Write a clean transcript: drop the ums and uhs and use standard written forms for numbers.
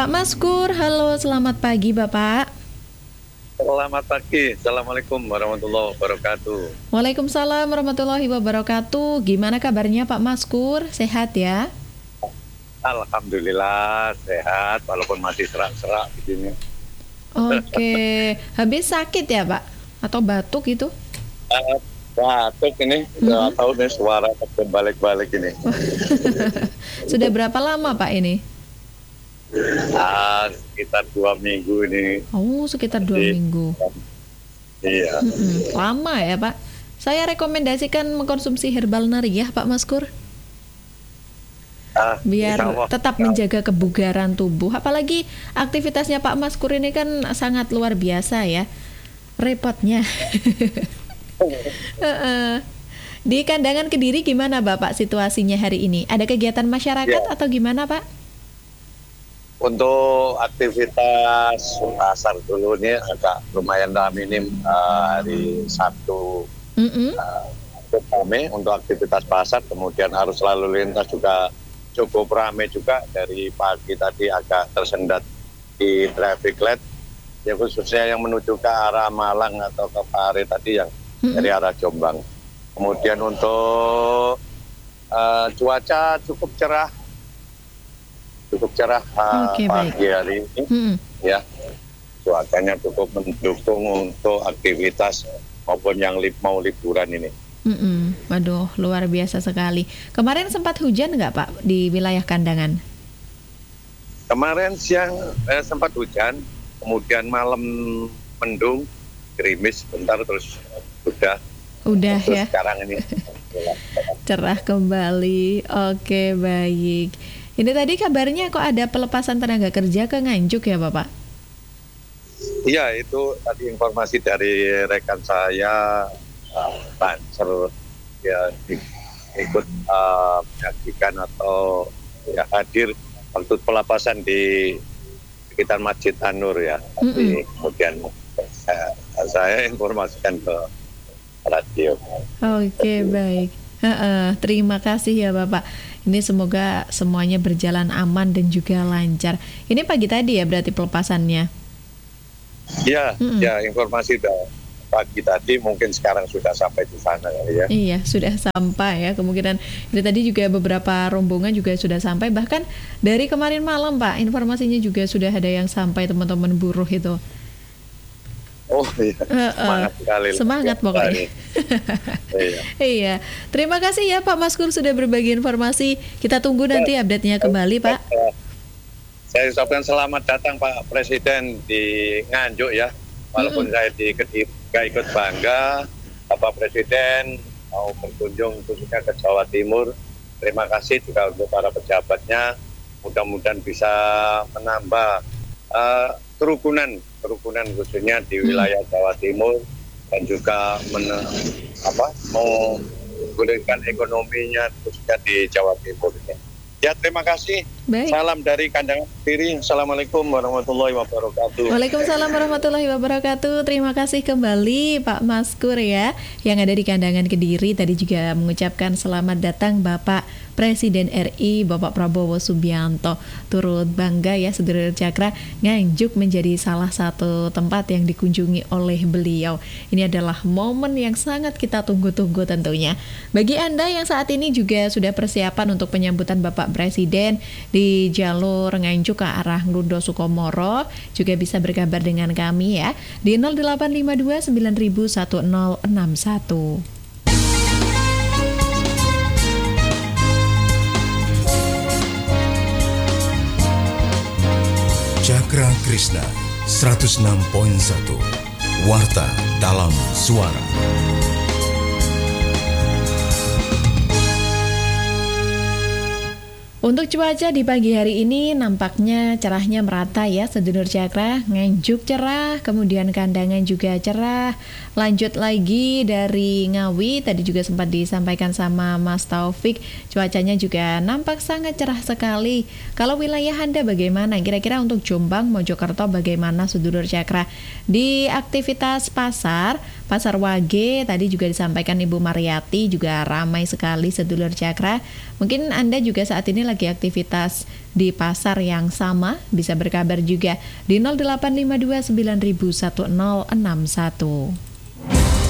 Pak Maskur, halo, selamat pagi Bapak. Selamat pagi, Assalamualaikum warahmatullahi wabarakatuh. Waalaikumsalam warahmatullahi wabarakatuh. Gimana kabarnya Pak Maskur? Sehat ya? Alhamdulillah sehat, walaupun masih serak-serak begini. Oke, habis sakit ya Pak? Atau batuk itu? Batuk ini, nggak tahu nih suara balik-balik ini. Sudah berapa lama Pak ini? Sekitar 2 minggu ini. Oh, sekitar 2 minggu. Iya. Lama ya Pak? Saya rekomendasikan mengkonsumsi herbal nariyah Pak Maskur. Biar tetap menjaga kebugaran tubuh. Apalagi aktivitasnya Pak Maskur ini kan sangat luar biasa ya. Repotnya. Di Kandangan Kediri gimana Bapak situasinya hari ini? Ada kegiatan masyarakat atau gimana Pak? Untuk aktivitas pasar dulu ini agak lumayan minim hari Sabtu. Ramai untuk aktivitas pasar, kemudian arus lalu lintas juga cukup ramai juga. Dari pagi tadi agak tersendat di traffic light, ya khususnya yang menuju ke arah Malang atau ke Pare tadi yang dari arah Jombang. Kemudian untuk cuaca cukup cerah pagi hari ini, ya cuacanya cukup mendukung untuk aktivitas maupun yang mau liburan ini. Waduh, luar biasa sekali. Kemarin sempat hujan nggak Pak di wilayah Kandangan? Kemarin siang sempat hujan, kemudian malam mendung, gerimis bentar terus udah terus ya. Sekarang ini cerah kembali. Oke, baik. Ini tadi kabarnya kok ada pelepasan tenaga kerja ke Nganjuk ya Bapak? Iya, itu tadi informasi dari rekan saya, Banser, ya ikut menyaksikan atau ya hadir waktu pelepasan di sekitar Masjid An-Nur ya. Kemudian saya informasikan ke radio. Oke, baik. Terima kasih ya Bapak. Ini semoga semuanya berjalan aman dan juga lancar. Ini pagi tadi ya berarti pelepasannya? Ya, ya informasi pagi tadi, mungkin sekarang sudah sampai di sana ya. Iya, sudah sampai ya. Kemungkinan dari tadi juga beberapa rombongan juga sudah sampai. Bahkan dari kemarin malam Pak, informasinya juga sudah ada yang sampai teman-teman buruh itu. Oh iya, semangat sekali. Semangat pokoknya. Iya. Terima kasih ya Pak Maskur sudah berbagi informasi. Kita tunggu nanti update-nya kembali Pak. Saya ucapkan selamat datang Pak Presiden di Nganjuk ya. Walaupun saya di Kediri gak ikut bangga, Bapak Presiden mau berkunjung khususnya ke Jawa Timur. Terima kasih juga untuk para pejabatnya. Mudah-mudahan bisa menambah kerukunan khususnya di wilayah Jawa Timur dan juga menggulirkan ekonominya khususnya di Jawa Timur. Ya, terima kasih. Baik. Salam dari Kandangan Kediri. Assalamualaikum warahmatullahi wabarakatuh. Waalaikumsalam warahmatullahi wabarakatuh. Terima kasih kembali Pak Maskur ya, yang ada di Kandangan Kediri. Tadi juga mengucapkan selamat datang Bapak Presiden RI Bapak Prabowo Subianto. Turut bangga ya sedulur Cakra, Nganjuk menjadi salah satu tempat yang dikunjungi oleh beliau. Ini adalah momen yang sangat kita tunggu-tunggu tentunya. Bagi Anda yang saat ini juga sudah persiapan untuk penyambutan Bapak Presiden di jalur Nganjuk ke arah Ngrundo Sukomoro, juga bisa berkabar dengan kami ya di 0852 901061. Cakra Krishna 106.1 Warta dalam Suara. Untuk cuaca di pagi hari ini nampaknya cerahnya merata ya sedulur Cakra. Nganjuk cerah, kemudian Kandangan juga cerah. Lanjut lagi dari Ngawi, tadi juga sempat disampaikan sama Mas Taufik, cuacanya juga nampak sangat cerah sekali. Kalau wilayah Anda bagaimana? Kira-kira untuk Jombang, Mojokerto bagaimana sedulur Cakra? Di aktivitas pasar Pasar Wage tadi juga disampaikan Ibu Mariati juga ramai sekali sedulur Cakra. Mungkin Anda juga saat ini lagi aktivitas di pasar yang sama, bisa berkabar juga di 0852 901061.